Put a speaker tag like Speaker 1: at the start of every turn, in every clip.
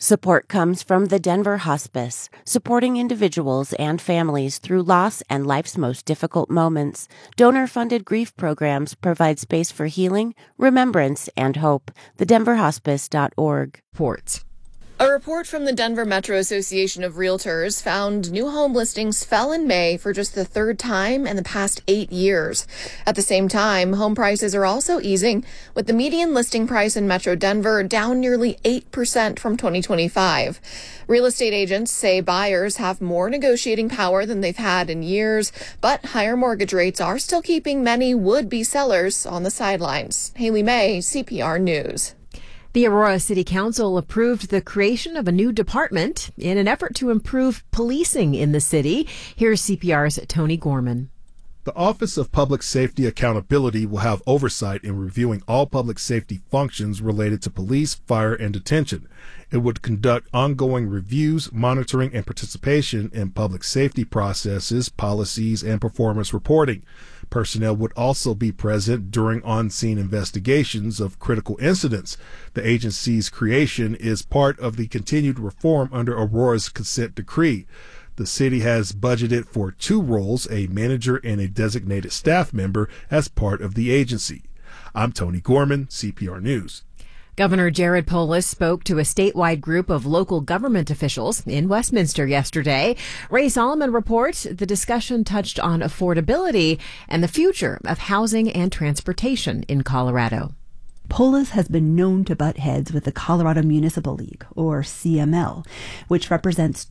Speaker 1: Support comes from the Denver Hospice, supporting individuals and families through loss and life's most difficult moments. Donor-funded grief programs provide space for healing, remembrance, and hope. TheDenverHospice.org.
Speaker 2: Ports.
Speaker 3: A report from the Denver Metro Association of Realtors found new home listings fell in May for just the third time in the past 8 years. At the same time, home prices are also easing, with the median listing price in Metro Denver down nearly 8% from 2025. Real estate agents say buyers have more negotiating power than they've had in years, but higher mortgage rates are still keeping many would-be sellers on the sidelines. Haley May, CPR News.
Speaker 2: The Aurora City Council approved the creation of a new department in an effort to improve policing in the city. Here's CPR's Tony Gorman.
Speaker 4: The Office of Public Safety Accountability will have oversight in reviewing all public safety functions related to police, fire, and detention. It would conduct ongoing reviews, monitoring, and participation in public safety processes, policies, and performance reporting. Personnel would also be present during on-scene investigations of critical incidents. The agency's creation is part of the continued reform under Aurora's consent decree. The city has budgeted for 2 roles, a manager and a designated staff member, as part of the agency. I'm Tony Gorman, CPR News.
Speaker 2: Governor Jared Polis spoke to a statewide group of local government officials in Westminster yesterday. Ray Solomon reports the discussion touched on affordability and the future of housing and transportation in Colorado.
Speaker 5: Polis has been known to butt heads with the Colorado Municipal League, or CML, which represents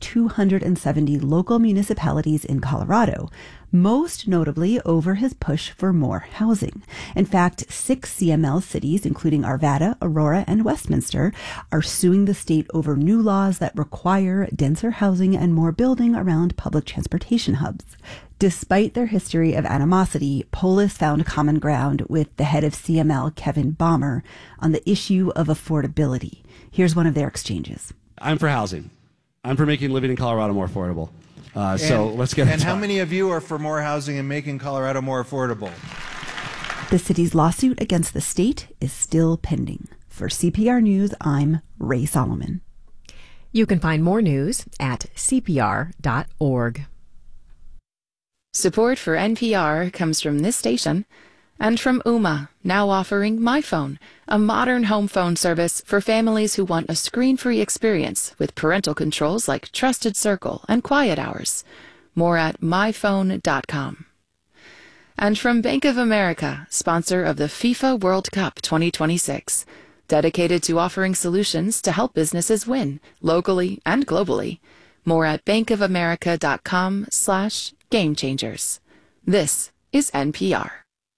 Speaker 5: 270 local municipalities in Colorado, most notably over his push for more housing. In fact, 6 CML cities, including Arvada, Aurora, and Westminster, are suing the state over new laws that require denser housing and more building around public transportation hubs. Despite their history of animosity, Polis found common ground with the head of CML, Kevin Baumer, on the issue of affordability. Here's one of their exchanges.
Speaker 6: I'm for housing. I'm for making living in Colorado more affordable. So let's get it.
Speaker 7: And how many of you are for more housing and making Colorado more affordable?
Speaker 5: The city's lawsuit against the state is still pending. For CPR News, I'm Ray Solomon.
Speaker 2: You can find more news at cpr.org.
Speaker 8: Support for NPR comes from this station and from Ooma, now offering MyPhone, a modern home phone service for families who want a screen-free experience with parental controls like Trusted Circle and Quiet Hours. More at myphone.com. And from Bank of America, sponsor of the FIFA World Cup 2026, dedicated to offering solutions to help businesses win, locally and globally. More at bankofamerica.com/game changers. This is NPR.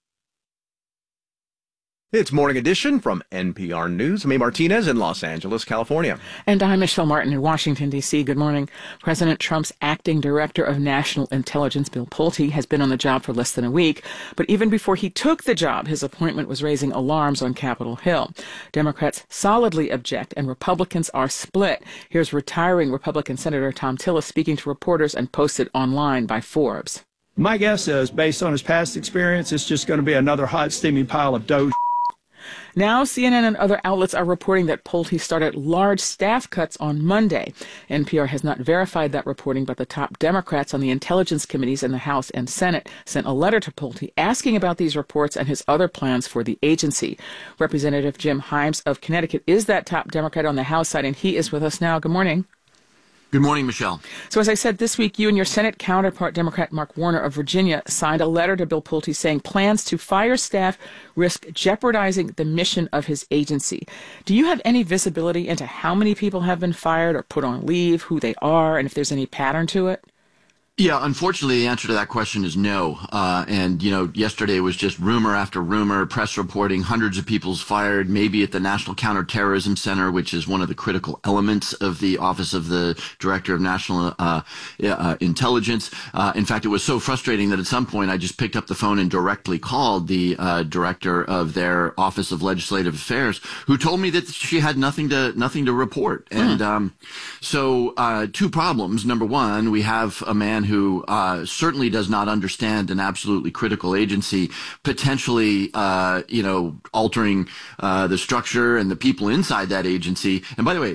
Speaker 9: It's Morning Edition from NPR News. Mae Martinez in Los Angeles, California.
Speaker 10: And I'm Michelle Martin in Washington, D.C. Good morning. President Trump's acting director of national intelligence, Bill Pulte, has been on the job for less than a week. But even before he took the job, his appointment was raising alarms on Capitol Hill. Democrats solidly object, and Republicans are split. Here's retiring Republican Senator Thom Tillis speaking to reporters and posted online by Forbes.
Speaker 11: My guess is, based on his past experience, it's just going to be another hot, steaming pile of dough.
Speaker 10: Now, CNN and other outlets are reporting that Pulte started large staff cuts on Monday. NPR has not verified that reporting, but the top Democrats on the intelligence committees in the House and Senate sent a letter to Pulte asking about these reports and his other plans for the agency. Representative Jim Himes of Connecticut is that top Democrat on the House side, and he is with us now. Good morning.
Speaker 12: Good morning, Michelle.
Speaker 10: So as I said, this week, you and your Senate counterpart, Democrat Mark Warner of Virginia, signed a letter to Bill Pulte saying plans to fire staff risk jeopardizing the mission of his agency. Do you have any visibility into how many people have been fired or put on leave, who they are, and if there's any pattern to it?
Speaker 12: Yeah, unfortunately, the answer to that question is no. Yesterday was just rumor after rumor, press reporting, hundreds of people's fired, maybe at the National Counterterrorism Center, which is one of the critical elements of the Office of the Director of National Intelligence. In fact, it was so frustrating that at some point I just picked up the phone and directly called the director of their Office of Legislative Affairs, who told me that she had nothing to report. And so 2 problems. Number one, we have a man who certainly does not understand an absolutely critical agency, potentially, altering the structure and the people inside that agency. And by the way,